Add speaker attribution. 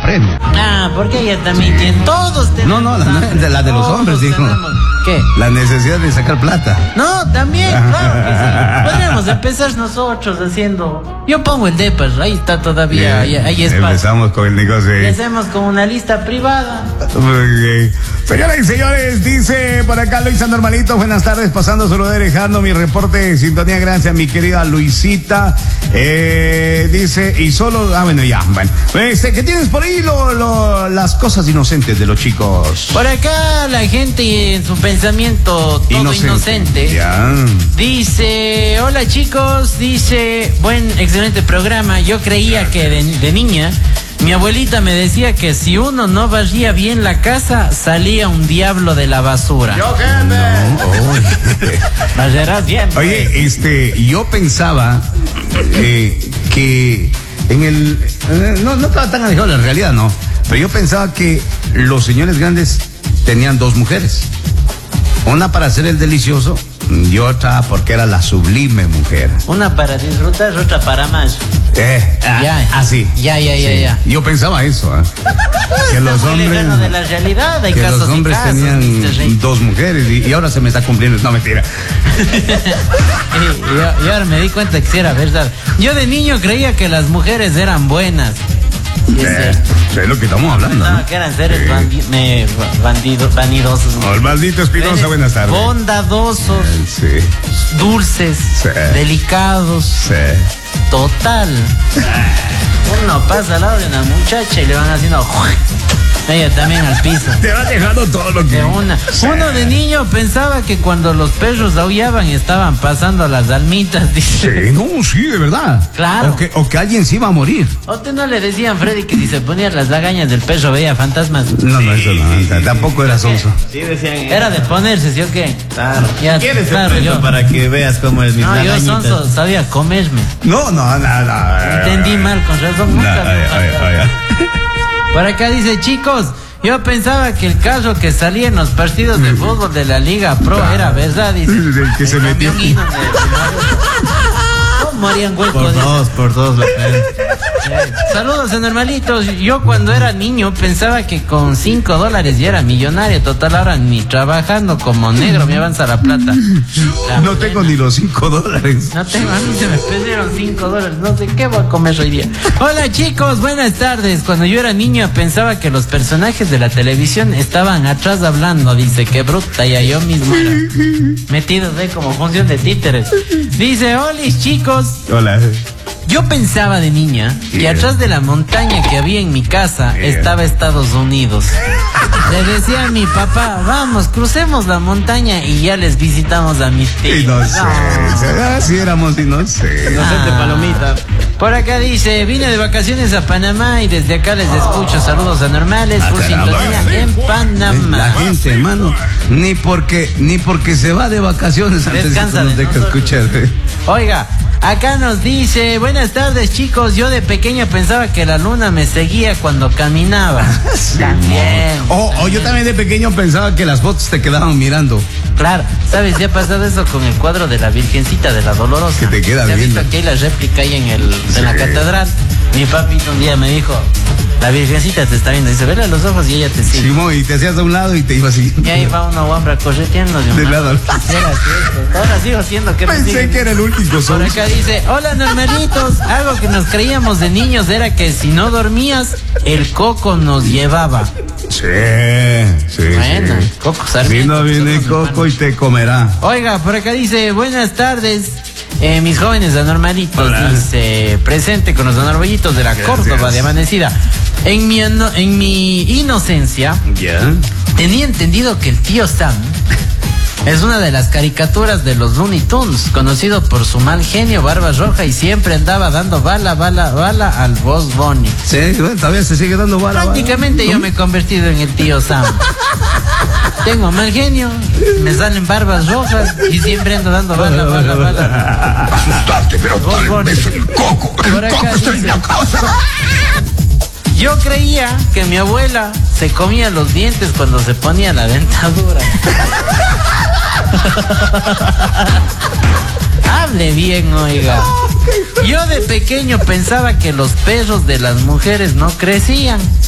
Speaker 1: premio.
Speaker 2: Ah, porque ella también tiene. Todos tenemos.
Speaker 1: No, la de los hombres, dijo.
Speaker 2: ¿Qué?
Speaker 1: La necesidad de sacar plata.
Speaker 2: No, también, claro que sí. Podríamos empezar nosotros haciendo. Yo pongo el DEPAS, ahí está todavía, ahí es
Speaker 1: empezamos con el negocio.
Speaker 2: Empecemos con una lista privada.
Speaker 1: Okay. Señoras y señores, dice por acá Luisa Normalito, buenas tardes, pasando solo dejando mi reporte de sintonía, gracias a mi querida Luisita. Dice, y solo, bueno, ¿qué tienes por ahí? Las cosas inocentes de los chicos.
Speaker 2: Por acá la gente en su pensamiento todo inocente.
Speaker 1: Ya.
Speaker 2: Dice, hola chicos, dice, excelente programa. Yo creía que de niña mi abuelita me decía que si uno no barría bien la casa, salía un diablo de la basura.
Speaker 1: Yo qué
Speaker 2: Barrerás bien.
Speaker 1: Oye, yo pensaba que en el... no estaba tan alejado de la realidad, no. Pero yo pensaba que los señores grandes tenían dos mujeres. Una para hacer el delicioso y otra porque era la sublime mujer.
Speaker 2: Una para disfrutar, otra para más.
Speaker 1: Así.
Speaker 2: Ya.
Speaker 1: Yo pensaba eso, que los hombres
Speaker 2: de la realidad, hay
Speaker 1: que
Speaker 2: casos
Speaker 1: los hombres
Speaker 2: y casos,
Speaker 1: tenían dos mujeres y ahora se me está cumpliendo, no mentira.
Speaker 2: y ahora me di cuenta que sí era verdad. Yo de niño creía que las mujeres eran buenas.
Speaker 1: Es lo que estamos hablando, ¿no?
Speaker 2: Que eran seres vanidosos.
Speaker 1: El maldito Espinosa, buenas tardes.
Speaker 2: Bondadosos, dulces, delicados. Total. Uno pasa al lado de una muchacha y le van haciendo ella también al piso.
Speaker 1: Te va dejando todo lo que...
Speaker 2: Uno de niño pensaba que cuando los perros aullaban estaban pasando las almitas, dice.
Speaker 1: Sí, de verdad.
Speaker 2: Claro.
Speaker 1: O que alguien se iba a morir.
Speaker 2: ¿O te no le decían, Freddy, que si se ponían las lagañas del perro veía fantasmas?
Speaker 1: No, eso no. Tampoco era sonso.
Speaker 3: Sí, decían.
Speaker 2: Era de ponerse, ¿sí o qué?
Speaker 3: Claro.
Speaker 2: ¿Quieres
Speaker 3: yo para que veas cómo es mi lagañitas?
Speaker 2: Yo sonso sabía comerme.
Speaker 1: No.
Speaker 2: Entendí mal, con razón. Por acá dice, chicos, yo pensaba que el caso que salía en los partidos de fútbol de la Liga Pro era verdad, dice.
Speaker 1: El que se metió.
Speaker 2: Morían huecos.
Speaker 3: Por dos la pena.
Speaker 2: Saludos, normalitos. Yo cuando era niño pensaba que con $5 ya era millonario. Total, ahora ni trabajando como negro me avanza la plata.
Speaker 1: No tengo ni los $5.
Speaker 2: No tengo, a mí se me perdieron $5. No sé qué voy a comer hoy día. Hola chicos, buenas tardes. Cuando yo era niño pensaba que los personajes de la televisión estaban atrás hablando. Dice, qué bruta, ya yo mismo era metido de como función de títeres. Dice, hola chicos.
Speaker 1: Hola.
Speaker 2: Yo pensaba de niña que atrás de la montaña que había en mi casa estaba Estados Unidos. Le decía a mi papá, vamos, crucemos la montaña y ya les visitamos a mis tíos.
Speaker 1: No sé, así éramos y no sé.
Speaker 3: Inocente palomita.
Speaker 2: Por acá dice, vine de vacaciones a Panamá y desde acá les escucho. Saludos anormales, por sintonía en Panamá.
Speaker 1: La gente, hermano, ni porque se va de vacaciones antes
Speaker 2: descansa
Speaker 1: de que escuchar.
Speaker 2: Oiga, acá nos dice, buenas tardes chicos, yo de pequeño pensaba que la luna me seguía cuando caminaba.
Speaker 1: Sí,
Speaker 2: también.
Speaker 1: O yo también de pequeño pensaba que las fotos te quedaban mirando.
Speaker 2: Claro, ¿sabes? Ya ha pasado eso con el cuadro de la Virgencita de la Dolorosa.
Speaker 1: Que te queda
Speaker 2: viendo.
Speaker 1: viendo.
Speaker 2: Que hay la réplica ahí en la catedral. Mi papi un día me dijo, la Virgencita te está viendo. Dice, vele a los ojos y ella te sigue.
Speaker 1: Simón, y te hacías a un lado y te iba así.
Speaker 2: Y ahí va una guambra correteando
Speaker 1: de lado al lado.
Speaker 2: Ahora sigo siendo que
Speaker 1: pensé que era el último
Speaker 2: son. Por acá dice, hola normalitos, algo que nos creíamos de niños era que si no dormías, el coco nos llevaba.
Speaker 1: Sí.
Speaker 2: Bueno, Coco Sarmiento.
Speaker 1: Si no viene Coco y te comerá.
Speaker 2: Oiga, por acá dice, buenas tardes. Mis jóvenes anormalitos, hola. Dice, presente con los anormallitos de la Córdoba de Amanecida. En mi inocencia, tenía entendido que el tío Sam es una de las caricaturas de los Looney Tunes, conocido por su mal genio, barba roja, y siempre andaba dando bala al Boss Bunny.
Speaker 1: Sí, bueno, todavía se sigue dando bala.
Speaker 2: Prácticamente yo me he convertido en el tío Sam. Tengo mal genio, me salen barbas rojas y siempre ando dando bala.
Speaker 1: Asustarte, pero tal vez el coco.
Speaker 2: Por acá dice, yo creía que mi abuela se comía los dientes cuando se ponía la dentadura. Hable bien, oiga. Yo de pequeño pensaba que los perros de las mujeres no crecían.